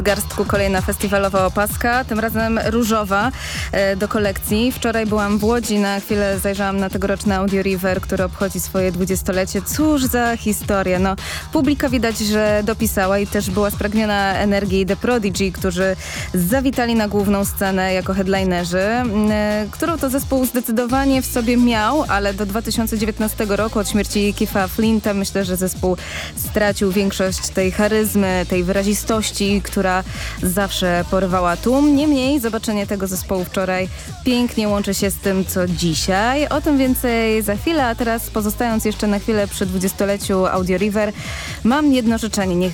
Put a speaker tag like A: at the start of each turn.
A: Garstku kolejna festiwalowa opaska, tym razem różowa do kolekcji. Wczoraj byłam w Łodzi, na chwilę zajrzałam na tegoroczny Audio River, który obchodzi swoje 20-lecie. Cóż za historia. No, publika widać, że dopisała i też była spragniona energii The Prodigy, którzy zawitali na główną scenę jako headlinerzy, którą to zespół zdecydowanie w sobie miał, ale do 2019 roku od śmierci Keitha Flinta myślę, że zespół stracił większość tej charyzmy, tej wyrazistości, która zawsze porywała tłum. Niemniej zobaczenie tego zespołu wczoraj pięknie łączy się z tym, co dzisiaj. O tym więcej za chwilę, a teraz pozostając jeszcze na chwilę przy 20-leciu Audio River, mam jedno życzenie. Niech